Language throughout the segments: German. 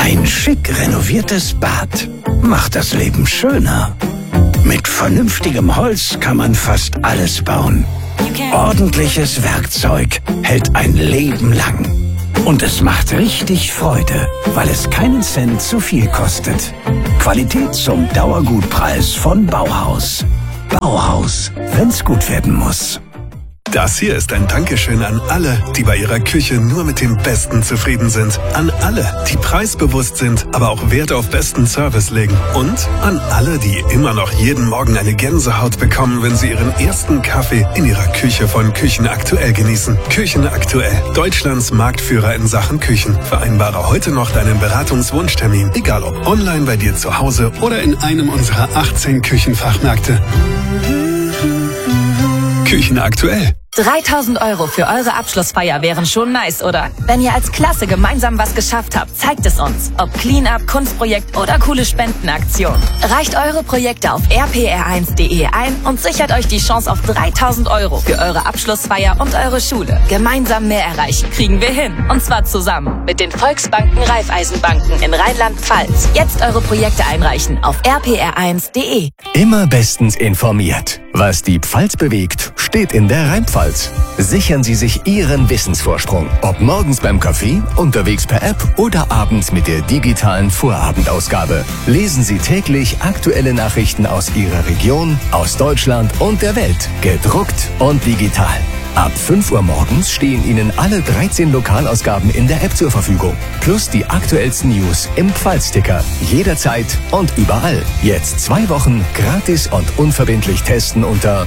Ein schick renoviertes Bad macht das Leben schöner. Mit vernünftigem Holz kann man fast alles bauen. Ordentliches Werkzeug hält ein Leben lang. Und es macht richtig Freude, weil es keinen Cent zu viel kostet. Qualität zum Dauergutpreis von Bauhaus. Bauhaus, wenn's gut werden muss. Das hier ist ein Dankeschön an alle, die bei ihrer Küche nur mit dem Besten zufrieden sind. An alle, die preisbewusst sind, aber auch Wert auf besten Service legen. Und an alle, die immer noch jeden Morgen eine Gänsehaut bekommen, wenn sie ihren ersten Kaffee in ihrer Küche von Küchen Aktuell genießen. Küchen Aktuell, Deutschlands Marktführer in Sachen Küchen. Vereinbare heute noch deinen Beratungswunschtermin, egal ob online bei dir zu Hause oder in einem unserer 18 Küchenfachmärkte. Küchen Aktuell. 3.000 € für eure Abschlussfeier wären schon nice, oder? Wenn ihr als Klasse gemeinsam was geschafft habt, zeigt es uns. Ob Cleanup, Kunstprojekt oder coole Spendenaktion. Reicht eure Projekte auf rpr1.de ein und sichert euch die Chance auf 3.000 € für eure Abschlussfeier und eure Schule. Gemeinsam mehr erreichen kriegen wir hin. Und zwar zusammen mit den Volksbanken Raiffeisenbanken in Rheinland-Pfalz. Jetzt eure Projekte einreichen auf rpr1.de. Immer bestens informiert. Was die Pfalz bewegt, steht in der Rheinpfalz. Sichern Sie sich Ihren Wissensvorsprung. Ob morgens beim Kaffee, unterwegs per App oder abends mit der digitalen Vorabendausgabe. Lesen Sie täglich aktuelle Nachrichten aus Ihrer Region, aus Deutschland und der Welt. Gedruckt und digital. Ab 5 Uhr morgens stehen Ihnen alle 13 Lokalausgaben in der App zur Verfügung. Plus die aktuellsten News im Pfalzticker. Jederzeit und überall. Jetzt 2 Wochen gratis und unverbindlich testen unter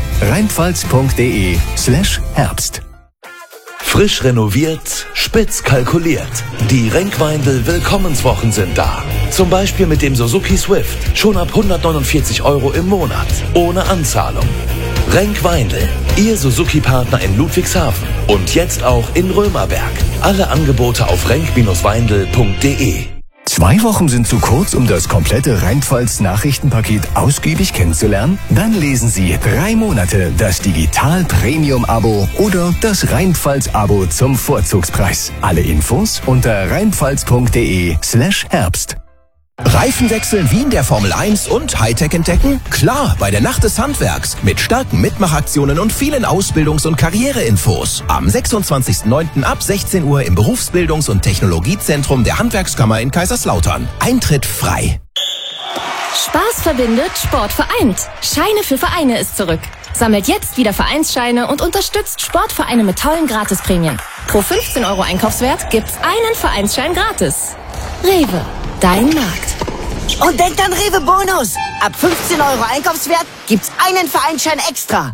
rheinpfalz.de/Herbst. Frisch renoviert, spitz kalkuliert. Die Renkweindl Willkommenswochen sind da. Zum Beispiel mit dem Suzuki Swift. Schon ab 149 € im Monat. Ohne Anzahlung. Renkweindl, Ihr Suzuki-Partner in Ludwigshafen. Und jetzt auch in Römerberg. Alle Angebote auf renk-weindl.de. 2 Wochen sind zu kurz, um das komplette Rheinpfalz-Nachrichtenpaket ausgiebig kennenzulernen? Dann lesen Sie 3 Monate das Digital-Premium-Abo oder das Rheinpfalz-Abo zum Vorzugspreis. Alle Infos unter rheinpfalz.de/Herbst. Reifenwechsel wie in der Formel 1 und Hightech entdecken? Klar, bei der Nacht des Handwerks. Mit starken Mitmachaktionen und vielen Ausbildungs- und Karriereinfos. Am 26.09. ab 16 Uhr im Berufsbildungs- und Technologiezentrum der Handwerkskammer in Kaiserslautern. Eintritt frei. Spaß verbindet, Sport vereint. Scheine für Vereine ist zurück. Sammelt jetzt wieder Vereinsscheine und unterstützt Sportvereine mit tollen Gratisprämien. Pro 15 € Einkaufswert gibt's einen Vereinsschein gratis. Rewe. Dein Markt. Und denkt an Rewe Bonus. Ab 15 € Einkaufswert gibt's einen Vereinsschein extra.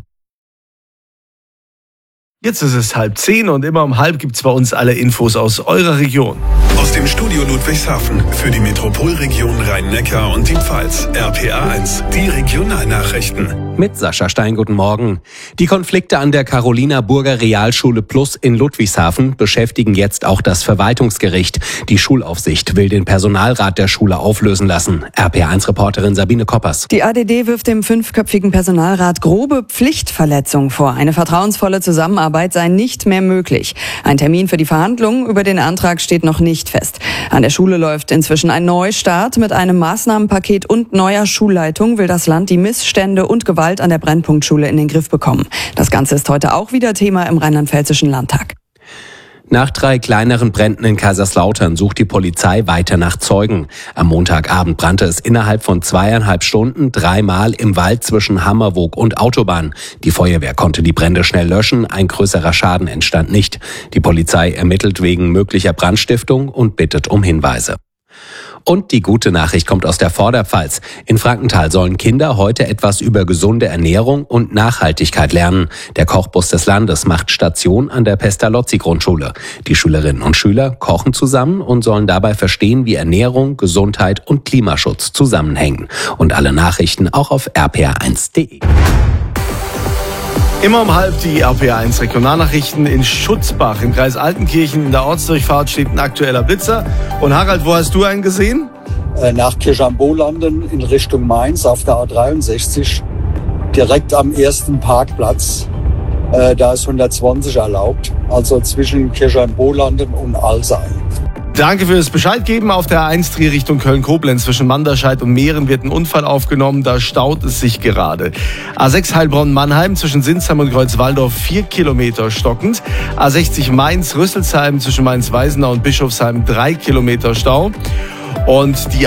Jetzt ist es 9:30 und immer um 9:30 gibt's bei uns alle Infos aus eurer Region. Aus dem Studio Ludwigshafen für die Metropolregion Rhein-Neckar und die Pfalz. RPA1, die Regionalnachrichten. Mit Sascha Stein, guten Morgen. Die Konflikte an der Carolina-Burger Realschule Plus in Ludwigshafen beschäftigen jetzt auch das Verwaltungsgericht. Die Schulaufsicht will den Personalrat der Schule auflösen lassen. RPA1-Reporterin Sabine Koppers. Die ADD wirft dem 5-köpfigen Personalrat grobe Pflichtverletzung vor. Eine vertrauensvolle Zusammenarbeit sei nicht mehr möglich. Ein Termin für die Verhandlungen über den Antrag steht noch nicht fest. An der Schule läuft inzwischen ein Neustart. Mit einem Maßnahmenpaket und neuer Schulleitung will das Land die Missstände und Gewalt an der Brennpunktschule in den Griff bekommen. Das Ganze ist heute auch wieder Thema im Rheinland-Pfälzischen Landtag. Nach 3 kleineren Bränden in Kaiserslautern sucht die Polizei weiter nach Zeugen. Am Montagabend brannte es innerhalb von 2,5 Stunden 3-mal im Wald zwischen Hammerwoog und Autobahn. Die Feuerwehr konnte die Brände schnell löschen, ein größerer Schaden entstand nicht. Die Polizei ermittelt wegen möglicher Brandstiftung und bittet um Hinweise. Und die gute Nachricht kommt aus der Vorderpfalz. In Frankenthal sollen Kinder heute etwas über gesunde Ernährung und Nachhaltigkeit lernen. Der Kochbus des Landes macht Station an der Pestalozzi-Grundschule. Die Schülerinnen und Schüler kochen zusammen und sollen dabei verstehen, wie Ernährung, Gesundheit und Klimaschutz zusammenhängen. Und alle Nachrichten auch auf rpr1.de. Immer um 9:30 die RPA1 Regionalnachrichten in Schutzbach im Kreis Altenkirchen. In der Ortsdurchfahrt steht ein aktueller Blitzer. Und Harald, wo hast du einen gesehen? Nach Kirchheim-Bolanden in Richtung Mainz auf der A63, direkt am ersten Parkplatz. Da ist 120 erlaubt, also zwischen Kirchheim-Bolanden und Alzey. Danke fürs Bescheid geben. Auf der A1 Trier Richtung Köln-Koblenz zwischen Manderscheid und Mehren wird ein Unfall aufgenommen. Da staut es sich gerade. A6 Heilbronn-Mannheim zwischen Sinsheim und Kreuzwaldorf 4 Kilometer stockend. A60 Mainz-Rüsselsheim zwischen Mainz-Weisenau und Bischofsheim 3 Kilometer Stau. Und die